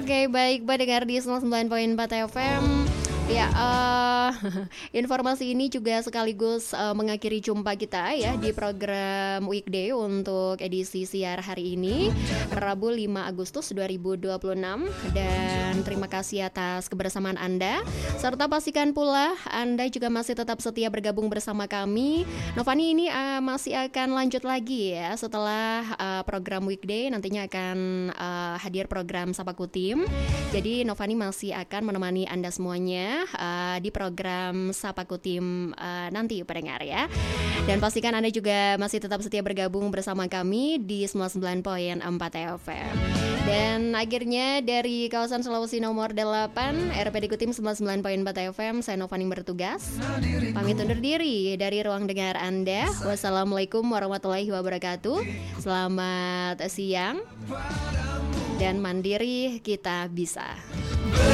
Oke, baik pendengar di 99.4 FM. Ya, informasi ini juga sekaligus mengakhiri jumpa kita ya di program Weekday untuk edisi siar hari ini, Rabu 5 Agustus 2026. Dan terima kasih atas kebersamaan Anda, serta pastikan pula Anda juga masih tetap setia bergabung bersama kami. Novani ini masih akan lanjut lagi ya setelah program Weekday, nantinya akan hadir program Sapa Kutim. Jadi Novani masih akan menemani Anda semuanya di program Sapa Kutim nanti pendengar ya. Dan pastikan Anda juga masih tetap setia bergabung bersama kami di 99.4 FM. Dan akhirnya dari kawasan Sulawesi nomor 8 RPD Kutim 99.4 FM, saya Novani bertugas pamit undur diri dari ruang dengar Anda. Wassalamualaikum warahmatullahi wabarakatuh. Selamat siang dan mandiri kita bisa.